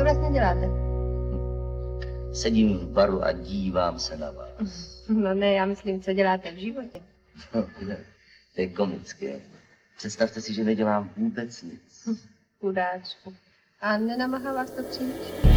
vlastně děláte? Sedím v baru a dívám se na vás. No ne, já myslím, co děláte v životě. To je komické. Představte si, že nedělám vůbec nic. Chudáčku. A nenamahá vás to příliš?